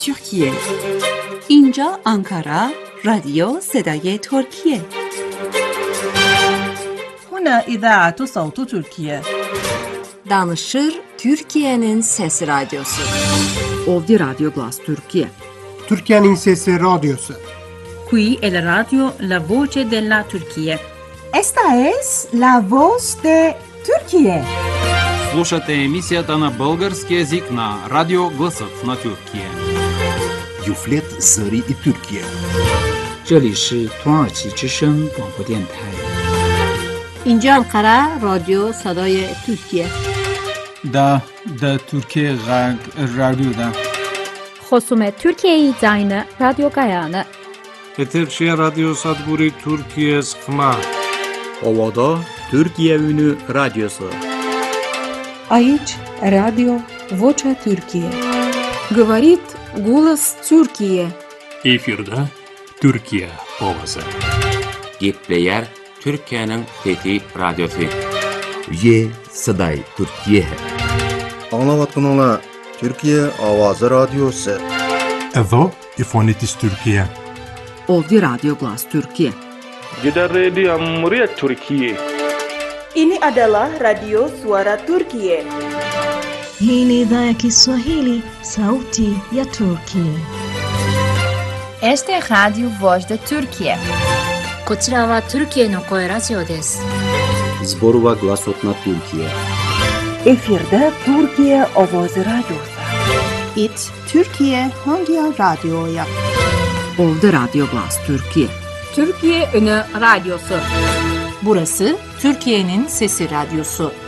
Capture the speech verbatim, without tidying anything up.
Türkiye. اینجا آنکارا رادیو صدای ترکیه. هنا إذاعة صوت تركيا. Danışır Türkiye'nin Sesi Radyosu. Ovdje Radio Glas Türkiye. Türkiye'nin Sesi Radyosu. Qui è la radio La Voce della Turchia. Esta es la voz de Turquía. Слушате емисията на български език на Радио Гласът на Türkiye. Yuflet Zări Türkiye. 这里是土耳其之声广播电台。 اینجا انقره رادیو صدای ترکیه. دا دا Türkiye رادیو دا. خصوم Türkiye زاین رادیو گایانه. Eterşehir Radyo Sadburi Türkiye Sıkma. Ovada Türkiye Ünü Radyosu. Aici Radio Vocea Türkiye. Говорит голос Türkiye. Efirde Türkiye ovası. Gepleyer Türkiye'nin Fethi Radyosu. Ye Saday Türkiye. Anlavatın ola Türkiye Avazı Radyosu. Evo İfonitis Türkiye. Ovdje Radio Glas Türkiye. Gida Radio Cumhuriyet Türkiye. Ini adalah Radio Suara Turkiye. Hii ni idhaa ya Kiswahili, Sauti ya Turkiye. Este es Radio Voz de Turkiye. こちらはトルキエの声ラジオです。 Zborova Glasot na Türkiye. Efirde Türkiye Ovoz Radyosu. It Türkiye Hangi Radyo'ya? Ovdje Radio Glas Türkiye. Türkiye Ünü Radyosu. Burası Türkiye'nin Sesi Radyosu.